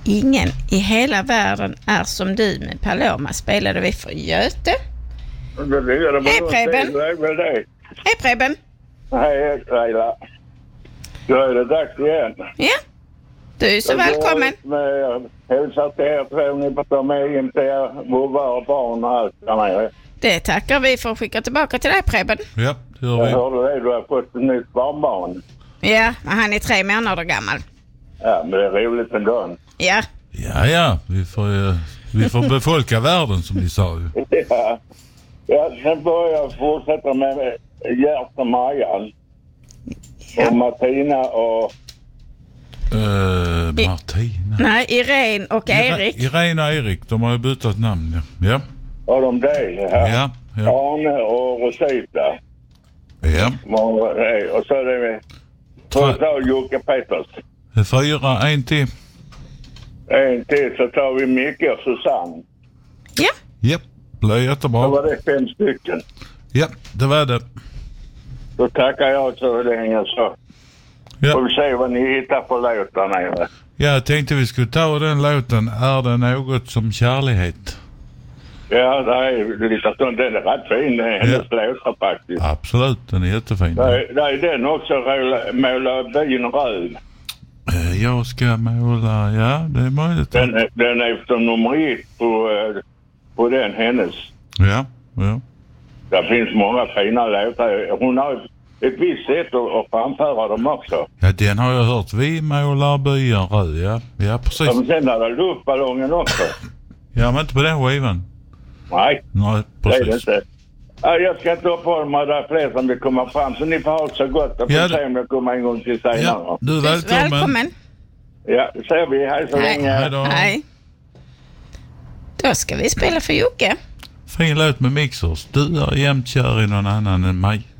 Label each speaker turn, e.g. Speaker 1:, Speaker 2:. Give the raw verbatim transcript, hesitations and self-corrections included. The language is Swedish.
Speaker 1: Ingen i hela världen är som du med Paloma spelade vi för Göte. Hej Preben. Hej Preben.
Speaker 2: Hej Leila. Då är det dags igen.
Speaker 1: Ja, du är så välkommen.
Speaker 2: Hälsa till er, tror ni på att ta med in till er vovvar och barn och allt där nere.
Speaker 1: Det tackar vi för att skicka tillbaka till dig Preben.
Speaker 3: Ja, det gör vi.
Speaker 2: Jag hörde det, du har fått ett nytt barnbarn.
Speaker 1: Ja, men han är tre månader gammal.
Speaker 2: Ja, men det är roligt ändå.
Speaker 1: Ja.
Speaker 3: Ja, ja, vi får, uh, vi får befolka världen som ni sa ju.
Speaker 2: Ja. Ja, sen börjar jag fortsätta med Gert och Marian. Ja. Och Martina och...
Speaker 3: Uh, Martina?
Speaker 1: Nej, Irene och Erik.
Speaker 3: Irene och Erik, de har ju bytt namn. Ja. Ja.
Speaker 2: Och de där, ja.
Speaker 3: Ja, ja.
Speaker 2: Arne och Rosita.
Speaker 3: Ja.
Speaker 2: Och så är det så tar Jocke Peters.
Speaker 3: Fyra, en till.
Speaker 2: En till så tar vi Micke och Susanne.
Speaker 1: Ja.
Speaker 3: Ja, det blir jättebra.
Speaker 2: Då var det fem stycken.
Speaker 3: Ja, det var det.
Speaker 2: Då tackar jag så länge så.
Speaker 3: Ja.
Speaker 2: Får vi se vad ni hittar på låtar nere.
Speaker 3: Ja, jag tänkte vi skulle ta den låten. Är det något som kärlighet?
Speaker 2: Ja, det är lite sånt. Den är rätt fin. Det är hennes ja. låtar faktiskt.
Speaker 3: Absolut, den är jättefin.
Speaker 2: Det är, det är den också, måla byn röd.
Speaker 3: Jag ska måla, ja, det är möjligt.
Speaker 2: Den är, den är efter nummer ett på, på den hennes.
Speaker 3: Ja, ja.
Speaker 2: Det finns många fina låtar. Hon har ett visst sätt att framföra dem också.
Speaker 3: Ja, den har jag hört. Vi målar byn röd, ja. Ja, precis.
Speaker 2: Ja, men sen har det luftballongen också.
Speaker 3: Ja, men inte på den skivan.
Speaker 2: Nej,
Speaker 3: Nej, precis.
Speaker 2: Det är det inte. Ja, jag ska inte uppehålla mig där fler som vill komma fram. Så ni får ha det så gott. Jag får ja, se om jag kommer en gång till senare.
Speaker 3: Ja, du är välkommen.
Speaker 1: välkommen.
Speaker 2: Ja, ser vi. Hej så
Speaker 1: Hej.
Speaker 2: länge.
Speaker 3: Hej då.
Speaker 1: Hej. Då ska vi spela för Jocke.
Speaker 3: Fin låt med Mixers. Du är jämt kär i någon annan än mig.